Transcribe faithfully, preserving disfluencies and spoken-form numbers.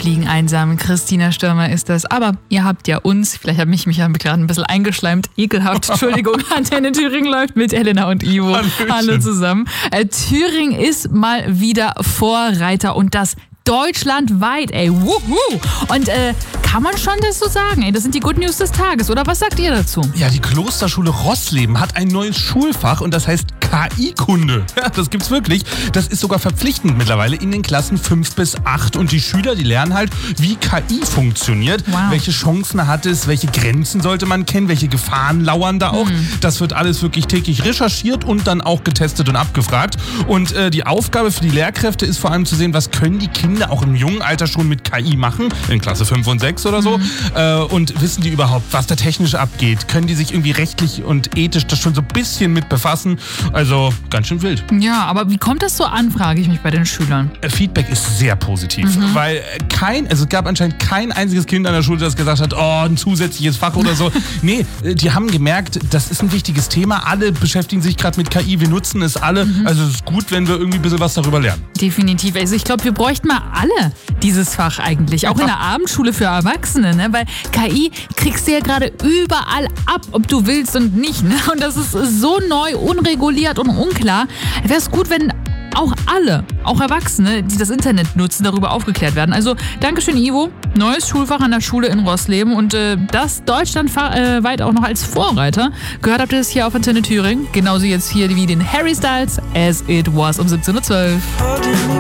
Fliegen einsammeln. Christina Stürmer ist das. Aber ihr habt ja uns, vielleicht habe ich mich ja gerade ein bisschen eingeschleimt, ekelhaft, Entschuldigung, Antenne Thüringen läuft mit Elena und Ivo. Hallöchen. Hallo zusammen. Äh, Thüringen ist mal wieder Vorreiter und das deutschlandweit, ey. Wuhu. Und äh, kann man schon das so sagen, ey? Das sind die Good News des Tages, oder was sagt ihr dazu? Ja, die Klosterschule Rossleben hat ein neues Schulfach und das heißt K I-Kunde. Ja, das gibt's wirklich. Das ist sogar verpflichtend mittlerweile in den Klassen fünf bis acht. Und die Schüler, die lernen halt, wie K I funktioniert. Wow. Welche Chancen hat es, welche Grenzen sollte man kennen, welche Gefahren lauern da auch. Mhm. Das wird alles wirklich täglich recherchiert und dann auch getestet und abgefragt. Und äh, die Aufgabe für die Lehrkräfte ist vor allem zu sehen, was können die Kinder auch im jungen Alter schon mit K I machen, in Klasse fünf und sechs oder so. Mhm. Äh, und wissen die überhaupt, was da technisch abgeht? Können die sich irgendwie rechtlich und ethisch das schon so ein bisschen mit befassen? Also ganz schön wild. Ja, aber wie kommt das so an, frage ich mich bei den Schülern. Feedback ist sehr positiv, Mhm. weil kein, also es gab anscheinend kein einziges Kind an der Schule, das gesagt hat, oh, ein zusätzliches Fach oder so. Nee, die haben gemerkt, das ist ein wichtiges Thema. Alle beschäftigen sich gerade mit K I, wir nutzen es alle. Mhm. Also es ist gut, wenn wir irgendwie ein bisschen was darüber lernen. Definitiv. Also ich glaube, wir bräuchten mal alle dieses Fach eigentlich. Auch in der Abendschule für Erwachsene, ne? Weil K I kriegst du ja gerade überall ab, ob du willst und nicht. Ne? Und das ist so neu, unreguliert und unklar. Wäre es gut, wenn auch alle, auch Erwachsene, die das Internet nutzen, darüber aufgeklärt werden. Also Dankeschön, Ivo. Neues Schulfach an der Schule in Rossleben und äh, das deutschlandweit auch noch als Vorreiter. Gehört habt ihr das hier auf Antenne Thüringen. Genauso jetzt hier wie den Harry Styles, As It Was um siebzehn Uhr zwölf.